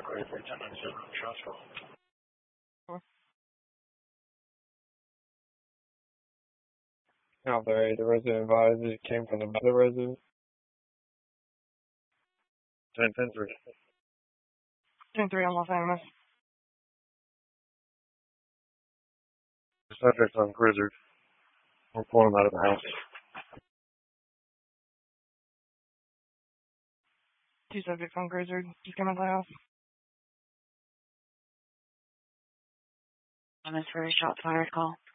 Out there, the resident advised it came from the resident. 10-3. 10-3 on Los Alamos. The subject's on Cruiser. We're pulling him out of the house. 2 subjects on Cruiser. Just come out of the house. I'm for a shot fired call.